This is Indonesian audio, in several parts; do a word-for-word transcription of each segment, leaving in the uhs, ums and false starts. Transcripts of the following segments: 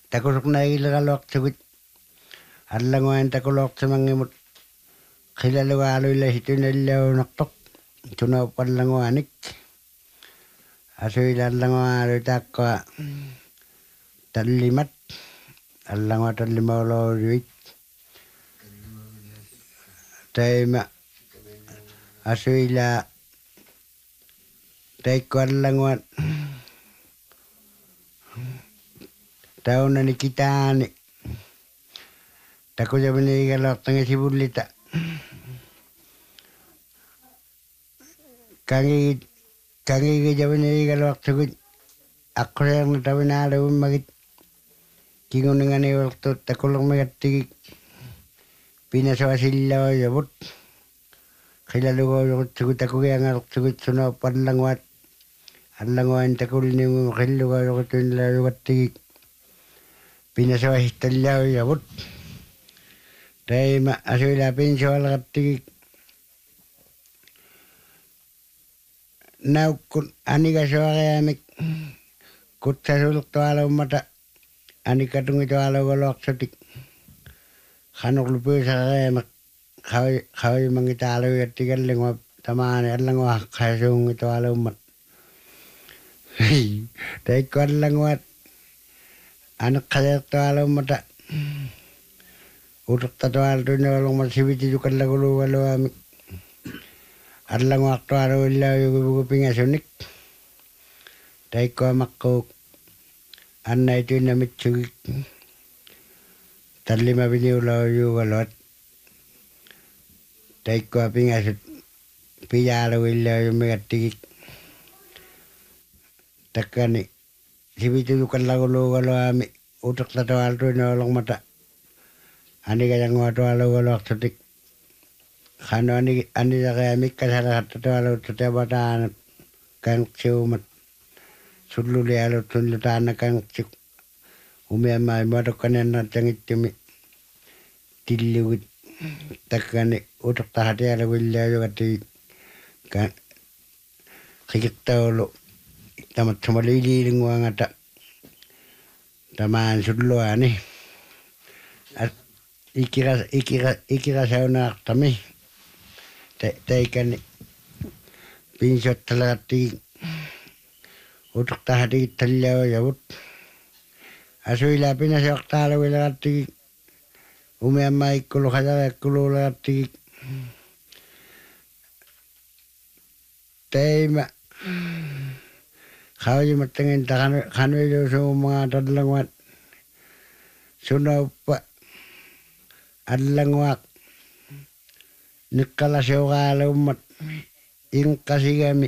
takusuk na ilagalok tukut allangoan takulok semangimut khilalugaluilla hitunallaunertoq tunauppallanguanik asuila allangualu taaqqa tallimat allangua tallimauluit taima asuila taikkuallanguat taunani kitaani takujamani igalortangi sibullita kangi kangi jamani igalortukut akkuseerna tawinaaluummagit kinguningani ultut takullermagattigik pinasoasillaujavut khilalugoorukut takugiangalertukut sunaupallanguat allanguan takulnimu khillugoorukuttunlaugattigik pinasoasitallaujavut taima asuila pinsoalaqattigik naukkun anigasoariamik kutsasuluktualummata anikatungitualugoluarsutik qanorlupuusariamak qawi qawimangitaaluiattigallingua tamaani allangua qaasuungitualummat taikkuallanguat aneqqaseertualummata utertatualtuinnagalungmat sivitijukallagulugaluamik allanguartualuillauyugubugu taikkuamaqquk annaituinnamitсугик tallimaviniulauyuugaluat taikkuapingasut pijaaluillauyummigattigik takkani sivitijukallagulugaluami utertatualtuinnagalungmata anigajanguatualugaluarsutik khano ani anisaqiamik kasalasattatualuuttatabataanat kangsiumat sullulialut sullutaana kangtsik umiamai muatukkaniannaatsangittumi tillugit takkani utertahatialugillaayugatigik ka qikittaulu tamatsumaliliilinguangata tamaan sulluani ikiras ikiras ikirasaunaartami taikani pinsottalagattigik utertahatigit tallaujavut asuila pinasoortaalugilagattigik umiamma ikkulu qajariakkuluulagattigik taima qawimattangin taqanu qanuiluusuummaa tallanguat sunauppa allanguaq niqqalasuugaalummat inqasigami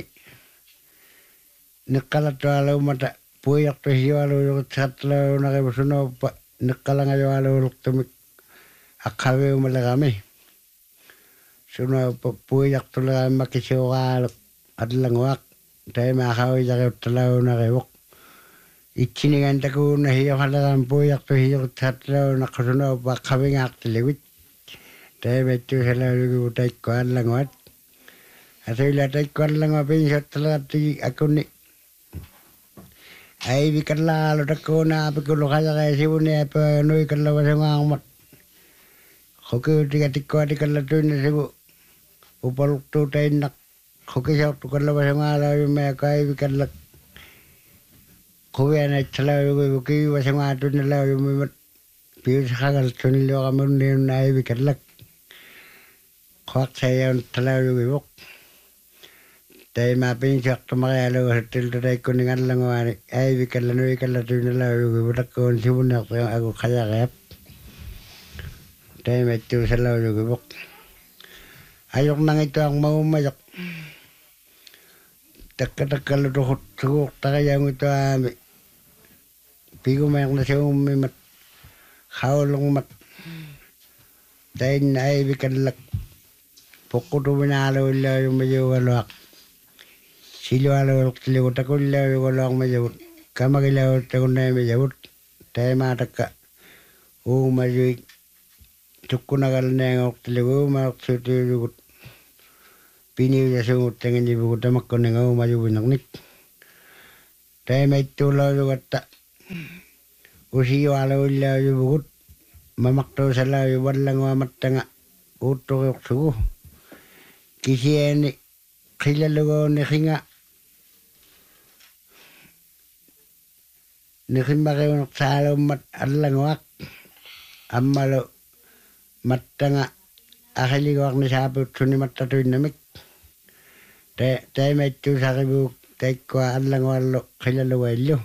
niqqalattualuummata puijartusiualuujuqutsaattalaunaqivu sunauppa niqqalangajualuuluktumik aqqaviumalegami sunauppa puijartuleqammakkisuugaaluk allanguaq taima aqavijaqiuttalaunaqivuk ichinigan takuunna hiyoqaleqam puijartusiuqutsaattalaunaqqu sunauppa aqqavingaartiligit taima-ittuusalaujugivu taikkuallanguat asuila taikkuallangua pinsottalagattigik akunni aivikallaalu takkuunaapikullu qajaqaisivuniappaanui kallavasungaarumat qokiutigatikkuatikallattuinnasivu upaluktuutainnaq qokisoortu kallavasungaalaujumiakku aivikallak quvianaitsalaujugivu kiivasungaatunalaujumimat piusaqagaltunilluaqamunniunna aivikallak qoaqsayauntalaujugivuq taima pinsoortumarialugasuttiltu taikkuningallanguani aivikallanui-kallatuinalaujugivu takkuun sivunertu aku qajaqaap taima ittuusalaujugivuq ajornangituarmaummajoq takkatakkallutuqut suguurtaqajaungituaami pigumeernasuummimat qaulungmat tainna aivikallak poqqutuminaaluillaajummayuugaluaq silualuulqtiligu takullaajuguluaqmayavut kamagilaavut taimatakka uumayuik tukkunagalneangoqtiligu uumaaqsuutiujugut piniujasuunguttanginnivugu tamakkuninga uumayuvinernik taimaittuulaujugatta usiualuilla yuvut mamaktuusalla yuvallanguamattanga uuttoriorsugu kisiani qilalugooni ringa nirimariunertaalummat allanguaq ammalu mattanga ahiliguarni saapuutsuni mattatuinnamik te taimaittuusarivuuk taikkua allanguallu qilalugaillu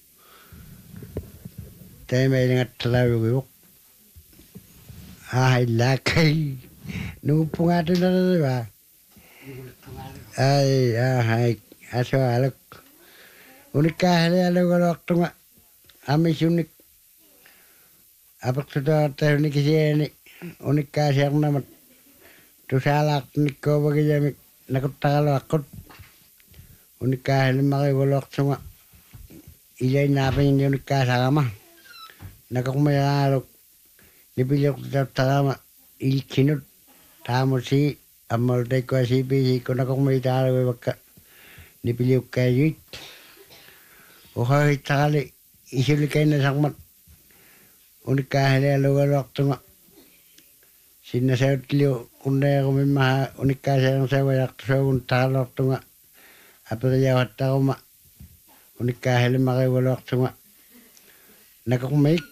taimailingattalauyugiuq ahillaakai nuuppungaatunereriva ai ahai asualuk unikkaahalialugaluartunga amisunik apaqtutoortahunikisiani unikkaasiarnamat tusaalaartunikkoovagijamik nakuttaqaluaqqut unikkaahalimariguluartunga ilainnaapingini unikkaasarama nakormayaaluk nipiliortutaartarama ilkinut taamusi ammalu taikkua siipisiikku nakormaitaaluivakka nipiliukkaayuit uhoittaqali isulikainasarmat unikkaahalialugaluartunga sinnasauttiliu qunnaarumimmaha unikkaasianersaavajartusuugun taqaluartunga aperiauattaruma unikkaahalimariguluartunga nakormaik